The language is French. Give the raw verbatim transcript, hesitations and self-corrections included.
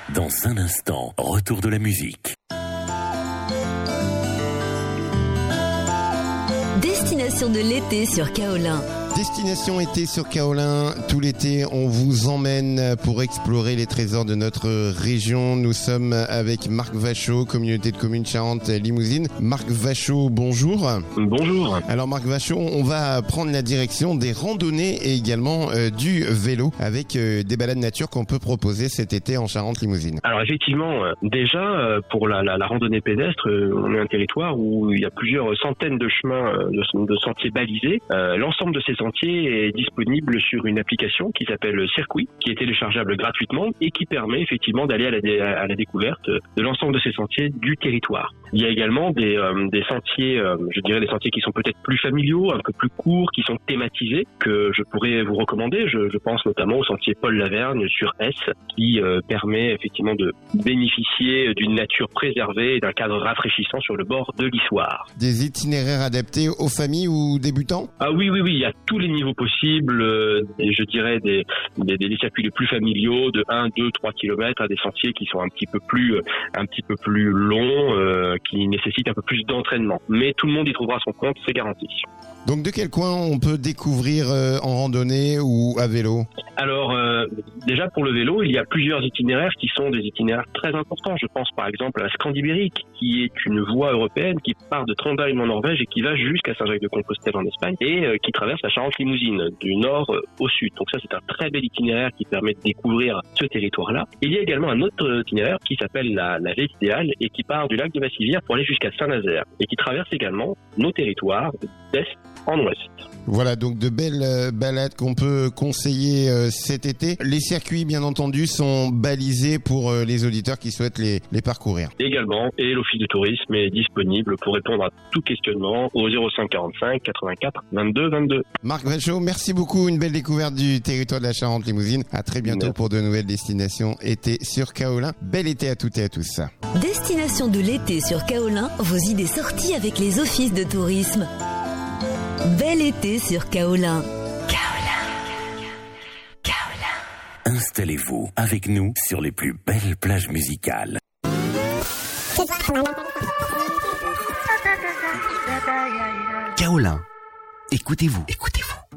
Dans un instant, retour de la musique. Destination de l'été sur Kaolin. Destination été sur Kaolin. Tout l'été, on vous emmène pour explorer les trésors de notre région. Nous sommes avec Marc Vachot, communauté de communes Charente-Limousine. Marc Vachot, bonjour. Bonjour. Alors Marc Vachot, on va prendre la direction des randonnées et également euh, du vélo avec euh, des balades nature qu'on peut proposer cet été en Charente-Limousine. Alors effectivement, euh, déjà euh, pour la, la, la randonnée pédestre, euh, on est un territoire où il y a plusieurs centaines de chemins, euh, de, de sentiers balisés. Euh, l'ensemble de ces sentiers est disponible sur une application qui s'appelle Circuit, qui est téléchargeable gratuitement et qui permet effectivement d'aller à la, dé- à la découverte de l'ensemble de ces sentiers du territoire. Il y a également des, euh, des sentiers, euh, je dirais des sentiers qui sont peut-être plus familiaux, un peu plus courts, qui sont thématisés, que je pourrais vous recommander. Je, je pense notamment au sentier Paul Lavergne sur S, qui euh, permet effectivement de bénéficier d'une nature préservée et d'un cadre rafraîchissant sur le bord de l'Issoire. Des itinéraires adaptés aux familles ou débutants ? Ah oui, oui, oui, il y a tous les niveaux possibles, euh, et je dirais des, des, des circuits les plus familiaux, de un, deux, trois kilomètres, à des sentiers qui sont un petit peu plus, euh, un petit peu plus longs, euh, qui nécessitent un peu plus d'entraînement. Mais tout le monde y trouvera son compte, c'est garanti. Donc de quel coin on peut découvrir euh, en randonnée ou à vélo ? Alors, euh, déjà pour le vélo, il y a plusieurs itinéraires qui sont des itinéraires très importants. Je pense par exemple à la Scandibérique, qui est une voie européenne qui part de Trondheim en Norvège et qui va jusqu'à Saint-Jacques-de-Compostelle en Espagne et euh, qui traverse la Charente-Limousine du nord euh, au sud. Donc ça, c'est un très bel itinéraire qui permet de découvrir ce territoire-là. Il y a également un autre itinéraire qui s'appelle la, la Vieille Idéale et qui part du lac de Bassivière pour aller jusqu'à Saint-Nazaire et qui traverse également nos territoires d'est en ouest. Voilà, donc de belles euh, balades qu'on peut conseiller euh, cet été. Les circuits, bien entendu, sont balisés pour euh, les auditeurs qui souhaitent les, les parcourir. Également, et l'Office de tourisme est disponible pour répondre à tout questionnement au zéro cinq quarante-cinq quatre-vingt-quatre vingt-deux vingt-deux. Marc Vachot, merci beaucoup. Une belle découverte du territoire de la Charente-Limousine. À très bientôt Merci. pour de nouvelles destinations été sur Kaolin. Bel été à toutes et à tous. Destination de l'été sur Kaolin, vos idées sorties avec les offices de tourisme. Bel été sur Kaolin. Kaolin. Kaolin. Installez-vous avec nous sur les plus belles plages musicales. Kaolin. Écoutez-vous. Écoutez-vous.